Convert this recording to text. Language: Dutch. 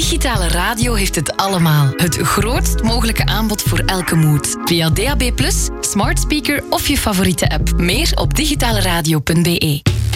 Digitale radio heeft het allemaal. Het grootst mogelijke aanbod voor elke mood. Via DAB+, smart speaker of je favoriete app. Meer op digitaleradio.be.